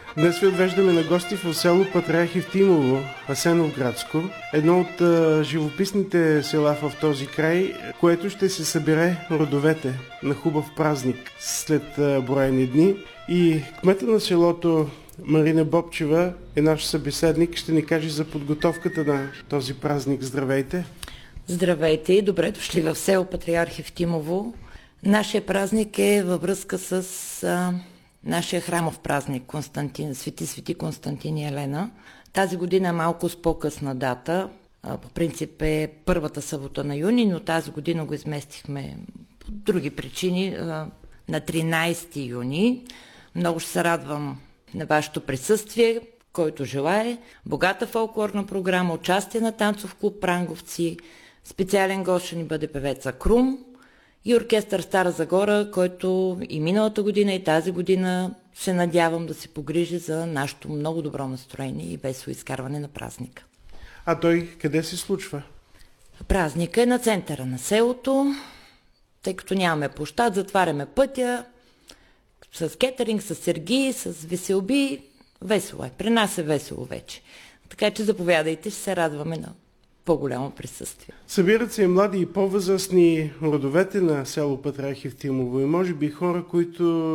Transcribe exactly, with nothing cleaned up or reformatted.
Днес ви отвеждаме на гости в село Патриарх Евтимово, Асеновградско, едно от а, живописните села в този край, което ще се събере родовете на хубав празник след а, броени дни. И кмета на селото Марина Бобчева е наш събеседник, ще ни каже за подготовката на този празник. Здравейте! Здравейте и добре дошли в село Патриарх Евтимово. Нашия празник е във връзка с а, нашия храмов празник Константин, Свети Свети Константин и Елена. Тази година е малко с по-късна дата. А, по принцип е първата събота на юни, но тази година го изместихме по други причини а, на тринайсети юни. Много ще се радвам на вашето присъствие, който желае. Богата фолклорна програма, участие на танцов клуб Пранговци, специален гост ще ни бъде певеца Крум и оркестър Стара Загора, който и миналата година, и тази година се надявам да се погрижи за нашето много добро настроение и весело изкарване на празника. А той къде се случва? Празника е на центъра на селото, тъй като нямаме площад, затваряме пътя с кетеринг, с сергии, с веселби. Весело е. При нас е весело вече. Така че заповядайте, ще се радваме на по-голямо присъствие. Събират се и млади и по-възрастни родовете на село Патриарх Евтимово и може би хора, които